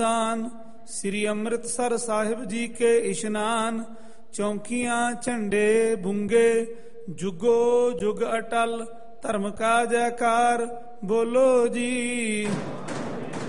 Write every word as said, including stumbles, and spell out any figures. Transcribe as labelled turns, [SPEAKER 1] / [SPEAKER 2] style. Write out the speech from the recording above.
[SPEAKER 1] ਸਥਾਨ ਸ੍ਰੀ ਅੰਮ੍ਰਿਤਸਰ ਸਾਹਿਬ ਜੀ ਕੇ ਇਸ਼ਨਾਨ। ਚੌਂਕੀਆਂ ਝੰਡੇ ਬੁੰਗੇ ਜੁਗੋ ਜੁਗ ਅਟਲ, ਧਰਮ ਕਾ ਜੈਕਾਰ ਬੋਲੋ ਜੀ।